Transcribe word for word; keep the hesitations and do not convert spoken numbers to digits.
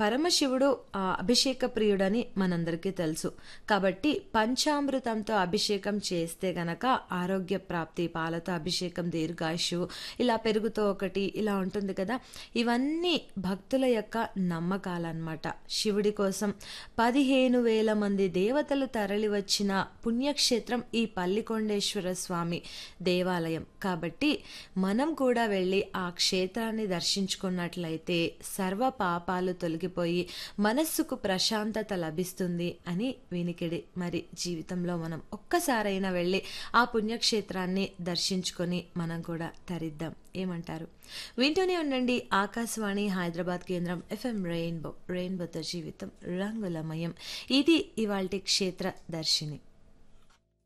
పరమశివుడు ఆహ్, అభిషేక ప్రియుడని మనందరికీ తెలుసు. కాబట్టి పంచామృతంతో అభిషేకం చేస్తే గనక ఆరోగ్య ప్రాప్తి, పాలతో అభిషేకం, దీర్ఘాయుష్షు, ఇలా పెరుగుతో ఒకటి ఇలా ఉంటుంది కదా! ఇవన్నీ భక్తుల యొక్క నమ్మకాలనమాట. శివుడి కోసం పదిహేను వేల మంది దేవతలు తరలివచ్చిన పుణ్యక్షేత్రం ఈ పల్లికొండేశ్వర స్వామి దేవాలయం. కాబట్టి మనం కూడా వెళ్ళి ఆ క్షేత్రాన్ని దర్శించుకున్నట్లయితే సర్వ పాపాలు తొలగిపోయి మనస్సుకు ప్రశాంతత లభిస్తుంది అని వినికిడి. మరి జీవితంలో మనం ఒక్కసారైనా వెళ్ళి ఆ పుణ్యక్షేత్రాన్ని దర్శించుకొని మనం కూడా తరిద్దాం. ఏమంటారు? వింటూనే ఉండండి ఆకాశవాణి హైదరాబాద్ కేంద్రం ఎఫ్ఎం రెయిన్బో. రెయిన్బోతో జీవితం రంగులమయం. ఇది ఇవాల్టి క్షేత్ర దర్శిని.